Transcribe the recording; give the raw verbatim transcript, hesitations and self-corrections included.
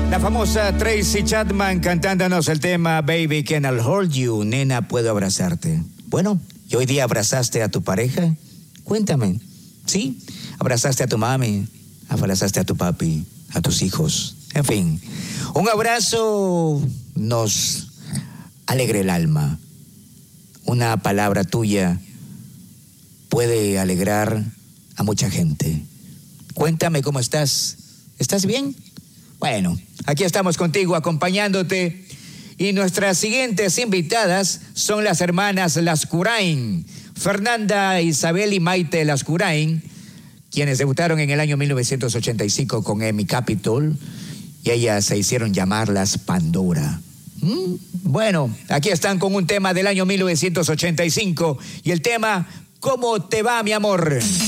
La famosa Tracy Chapman cantándonos el tema Baby Can I Hold You, nena, puedo abrazarte. Bueno, ¿y hoy día abrazaste a tu pareja? Cuéntame. ¿Sí? ¿Abrazaste a tu mami? ¿Abrazaste a tu papi? ¿A tus hijos? En fin, un abrazo nos alegra el alma. Una palabra tuya puede alegrar a mucha gente. Cuéntame cómo estás. ¿Estás bien? Bueno, aquí estamos contigo acompañándote y nuestras siguientes invitadas son las hermanas Lascurain, Fernanda, Isabel y Maite Lascurain, quienes debutaron en el año mil novecientos ochenta y cinco con Emmy Capitol y ellas se hicieron llamar las Pandora. ¿Mm? Bueno, aquí están con un tema del año mil novecientos ochenta y cinco y el tema ¿Cómo te va, mi amor?